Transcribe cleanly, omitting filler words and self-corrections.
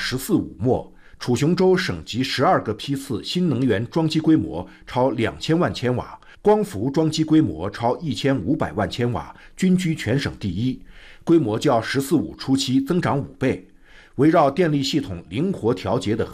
“14.5”末，楚雄州省级12个批次新能源装机规模超2000万千瓦，光伏装机规模超1500万千瓦，均居全省第一，规模较“14.5”初期增长5倍。围绕电力系统灵活调节的